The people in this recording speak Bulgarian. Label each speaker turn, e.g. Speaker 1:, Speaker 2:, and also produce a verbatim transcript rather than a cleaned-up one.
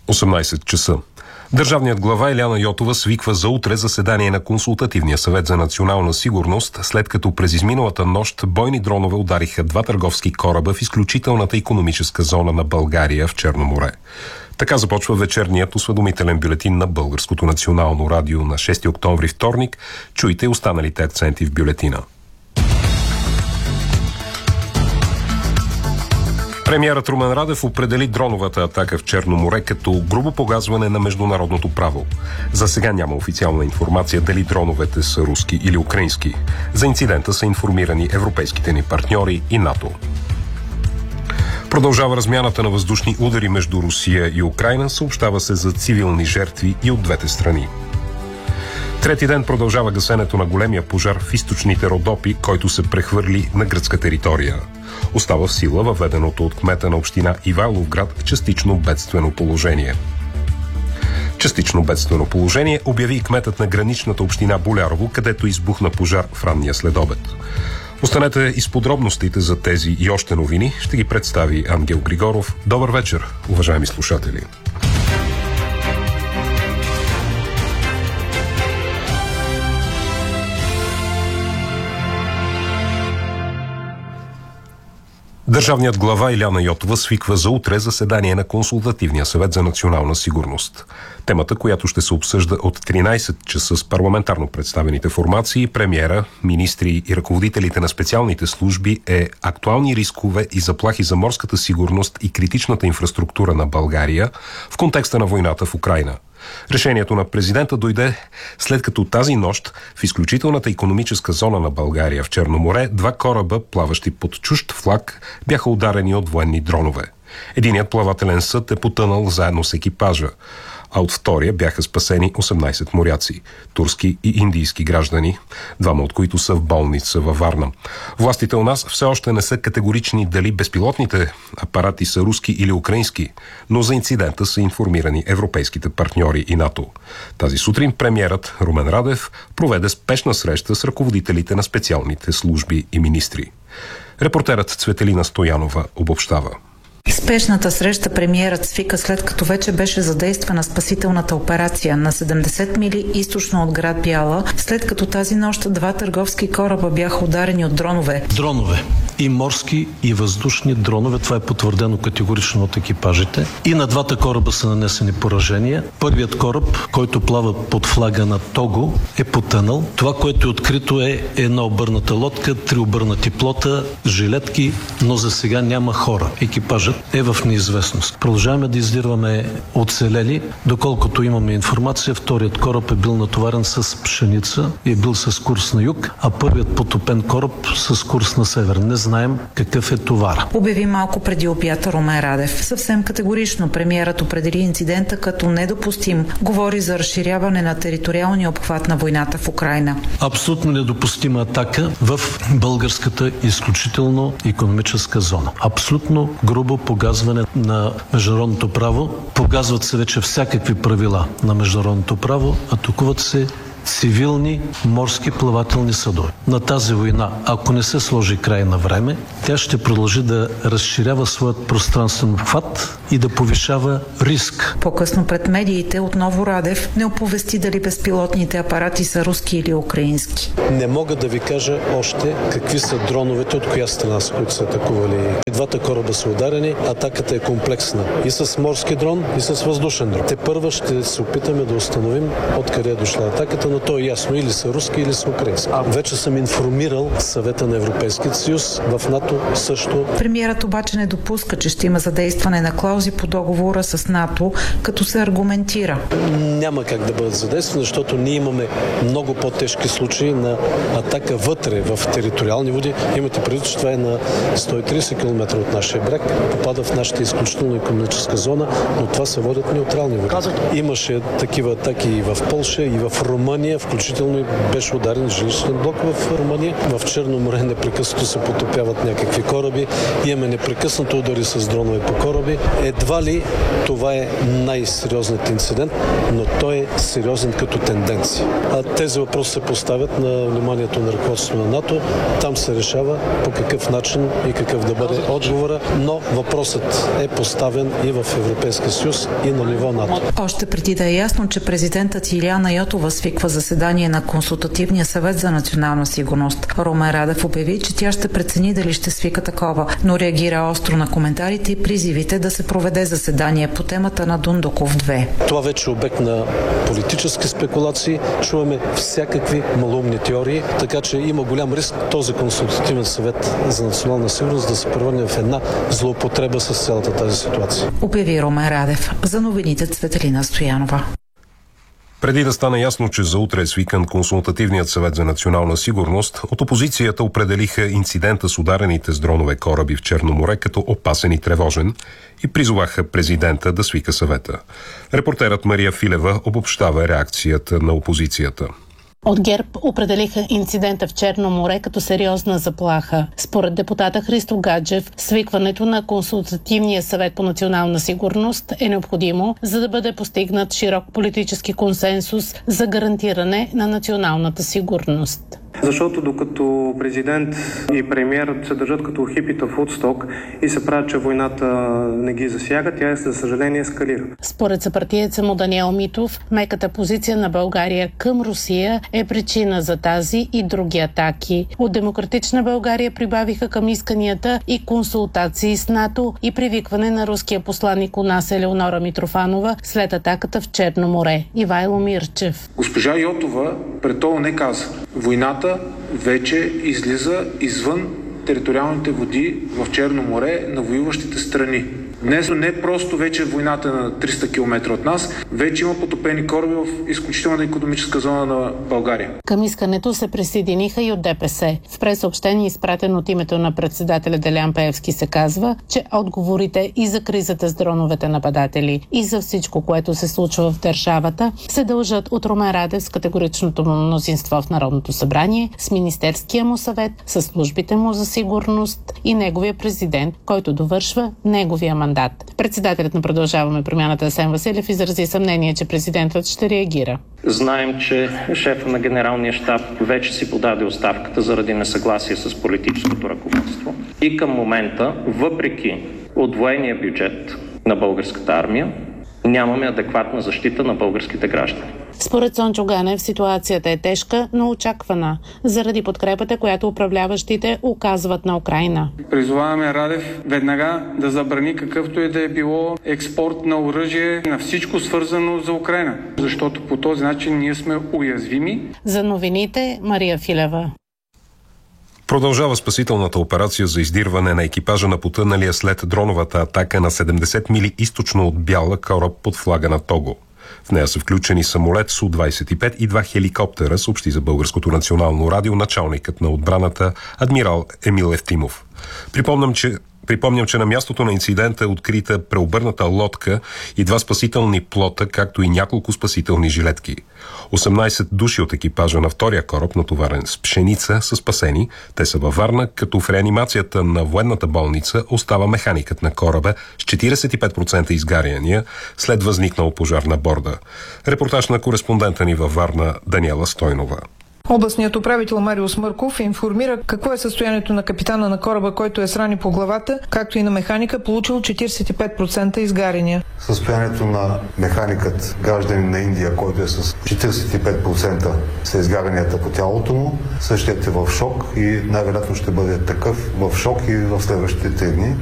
Speaker 1: осемнайсет часа. Държавният глава Илияна Йотова свиква за утре заседание на Консултативния съвет за национална сигурност, след като през изминалата нощ бойни дронове удариха два търговски кораба в изключителната икономическа зона на България в Черно море. Така започва вечерният осведомителен бюлетин на Българското национално радио на шести октомври, вторник. Чуйте останалите акценти в бюлетина. Премиерът Румен Радев определи дроновата атака в Черно море като грубо погазване на международното право. За сега няма официална информация дали дроновете са руски или украински. За инцидента са информирани европейските ни партньори и НАТО. Продължава размяната на въздушни удари между Русия и Украйна, съобщава се за цивилни жертви и от двете страни. Трети ден продължава гасенето на големия пожар в източните Родопи, който се прехвърли на гръцка територия. Остава в сила въведеното от кмета на община Ивайловград частично бедствено положение. Частично бедствено положение обяви и кметът на граничната община Болярово, където избухна пожар в ранния следобед. Останете и с подробностите за тези и още новини. Ще ги представи Ангел Григоров. Добър вечер, уважаеми слушатели! Държавният глава Илияна Йотова свиква за утре заседание на Консултативния съвет за национална сигурност. Темата, която ще се обсъжда от тринайсет часа с парламентарно представените формации, премиера, министри и ръководителите на специалните служби, е актуални рискове и заплахи за морската сигурност и критичната инфраструктура на България в контекста на войната в Украйна. Решението на президента дойде след като тази нощ в изключителната икономическа зона на България в Черно море два кораба, плаващи под чужд флаг, бяха ударени от военни дронове. Единият плавателен съд е потънал заедно с екипажа, а от втория бяха спасени осемнайсет моряци, турски и индийски граждани, двама от които са в болница във Варна. Властите у нас все още не са категорични дали безпилотните апарати са руски или украински, но за инцидента са информирани европейските партньори и НАТО. Тази сутрин премиерът Румен Радев проведе спешна среща с ръководителите на специалните служби и министри. Репортерът Цветелина Стоянова обобщава.
Speaker 2: Спешната среща премиерът свика след като вече беше задействана спасителната операция на седемдесет мили източно от град Бяла, след като тази нощ два търговски кораба бяха ударени от дронове.
Speaker 3: Дронове. И морски, и въздушни дронове. Това е потвърдено категорично от екипажите. И на двата кораба са нанесени поражения. Първият кораб, който плава под флага на Того, е потънал. Това, което е открито, е една обърната лодка, три обърнати плота, жилетки, но за сега няма хора. Екипажът е в неизвестност. Продължаваме да издирваме оцелели. Доколкото имаме информация, вторият кораб е бил натоварен с пшеница и е бил с курс на юг, а първият потопен кораб с курс на север. Не знаем какъв е товар.
Speaker 2: Обяви малко преди обята Румен Радев. Съвсем категорично премиерът определи инцидента като недопустим. Говори за разширяване на териториалния обхват на войната в Украйна.
Speaker 3: Абсолютно недопустима атака в българската изключително икономическа зона. Абсолютно грубо погазване на международното право. Погазват се вече всякакви правила на международното право, атакуват се цивилни морски плавателни съдове. На тази война, ако не се сложи край на време, тя ще продължи да разширява своят пространствен обхват и да повишава риск.
Speaker 2: По-късно пред медиите отново Радев не оповести дали безпилотните апарати са руски или украински.
Speaker 4: Не мога да ви кажа още какви са дроновете, от коя страна са, които са атакували. Двата кораба са ударени, атаката е комплексна. И с морски дрон, и с въздушен дрон. Те първа ще се опитаме да установим откъде е дошла атаката, но то е ясно, или са руски, или са украински. А вече съм информирал Съвета на Европейския съюз, в НАТО също.
Speaker 2: Премиерът обаче не допуска, че ще има задействане на клаузи по договора с НАТО, като се аргументира.
Speaker 4: Няма как да бъдат задействани, защото ние имаме много по-тежки случаи на атака вътре в териториални води. Имате предвид, че това е на сто и трийсет километра от нашия бряг, попада в нашата изключително икономическа зона, но това се водят неутрални води. Имаше такива атаки и в Полша, и в Румъния, Румъния, включително и беше ударен жилищен блок в Румъния. В Черно море непрекъснато се потопяват някакви кораби. Имаме непрекъснато удари с дронове по кораби. Едва ли това е най-сериозният инцидент, но той е сериозен като тенденция. А тези въпроси се поставят на вниманието на ръководството на НАТО. Там се решава по какъв начин и какъв да бъде отговора, но въпросът е поставен и в Европейския съюз, и на ниво НАТО.
Speaker 2: Още преди да е ясно, че президентът Илияна Йотова свиква заседание на Консултативния съвет за национална сигурност, Румен Радев обяви, че тя ще прецени дали ще свика такова, но реагира остро на коментарите и призивите да се проведе заседание по темата на Дундуков две.
Speaker 4: Това вече е обект на политически спекулации. Чуваме всякакви малумни теории, така че има голям риск този Консултативен съвет за национална сигурност да се превърне в една злоупотреба с цялата тази ситуация.
Speaker 2: Обяви Румен Радев. За новините Цветелина Стоянова.
Speaker 1: Преди да стане ясно, че за утре е свикан Консултативният съвет за национална сигурност, от опозицията определиха инцидента с ударените с дронове кораби в Черно море като опасен и тревожен и призоваха президента да свика съвета. Репортерът Мария Филева обобщава реакцията на опозицията.
Speaker 5: От ГЕРБ определиха инцидента в Черно море като сериозна заплаха. Според депутата Христо Гаджев, свикването на Консултативния съвет по национална сигурност е необходимо, за да бъде постигнат широк политически консенсус за гарантиране на националната сигурност.
Speaker 6: Защото докато президент и премиер се държат като хипита в Удсток и се правят, че войната не ги засяга, тя, за съжаление, ескалира.
Speaker 5: Според съпартиеца му Даниел Митов, меката позиция на България към Русия е причина за тази и други атаки. От Демократична България прибавиха към исканията и консултации с НАТО и привикване на руския посланник у нас Елеонора Митрофанова след атаката в Черно море. Ивайло Мирчев.
Speaker 7: Госпожа Йотова пред това не каза: войната вече излиза извън териториалните води в Черно море на воюващите страни. Днес не просто вече войната на триста километра от нас, вече има потопени кораби в изключителна икономическа зона на България.
Speaker 5: Към искането се присъединиха и от ДПС. В пресъобщение, изпратено от името на председателя Делян Пеевски, се казва, че отговорите и за кризата с дроновете нападатели, и за всичко, което се случва в държавата, се дължат от Румен Радев с категоричното му мнозинство в Народното събрание, с Министерския му съвет, с службите му за сигурност и неговия президент, който довършва неговия мандат. Председателят на Продължаваме промяната Асен Василев изрази съмнение, че президентът ще реагира.
Speaker 8: Знаем, че шефа на генералния щаб вече си подаде оставката заради несъгласие с политическото ръководство. И към момента, въпреки удвоения бюджет на българската армия, нямаме адекватна защита на българските граждани.
Speaker 5: Според Цончо Ганев ситуацията е тежка, но очаквана, заради подкрепата, която управляващите оказват на Украйна.
Speaker 9: Призоваваме Радев веднага да забрани какъвто и да е било експорт на оръжие, на всичко свързано за Украйна, защото по този начин ние сме уязвими.
Speaker 5: За новините Мария Филева.
Speaker 1: Продължава спасителната операция за издирване на екипажа на потъналия след дроновата атака на седемдесет мили източно от Бяла кораб под флага на Того. В нея са включени самолет Су двадесет и пет и два хеликоптера, съобщи за Българското национално радио началникът на отбраната адмирал Емил Евтимов. Припомням, че Припомням, че на мястото на инцидента е открита преобърната лодка и два спасителни плота, както и няколко спасителни жилетки. осемнадесет души от екипажа на втория кораб, натоварен с пшеница, са спасени. Те са във Варна, като в реанимацията на военната болница остава механикът на кораба с четиридесет и пет процента изгаряния след възникнал пожар на борда. Репортаж на кореспондента ни във Варна Даниела Стойнова.
Speaker 10: Областният управител Мариус Мърков информира какво е състоянието на капитана на кораба, който е с рани по главата, както и на механика, получил четиридесет и пет процента изгаряния.
Speaker 11: Състоянието на механикът, гражданин на Индия, който е с четиридесет и пет процента са изгарянията по тялото му, същият е в шок и най-вероятно ще бъде такъв в шок и в следващите три дни.